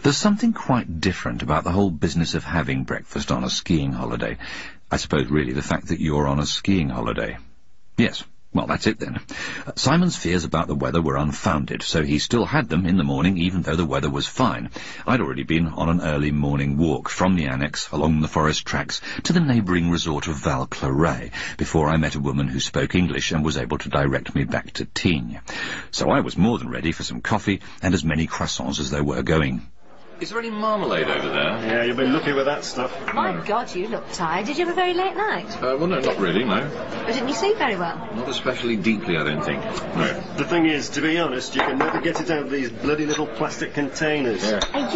There's something quite different about the whole business of having breakfast on a skiing holiday. I suppose really the fact that you're on a skiing holiday. Yes. Well, that's it then. Simon's fears about the weather were unfounded, so he still had them in the morning, even though the weather was fine. I'd already been on an early morning walk from the annex, along the forest tracks, to the neighbouring resort of Val Claret, before I met a woman who spoke English and was able to direct me back to Tignes. So I was more than ready for some coffee and as many croissants as there were going. Is there any marmalade over there? Yeah, you've been lucky with that stuff. My God, you look tired. Did you have a very late night? Well, no, not really, no. But didn't you sleep very well? Not especially deeply, I don't think. No. The thing is, to be honest, you can never get it out of these bloody little plastic containers. Yeah. Are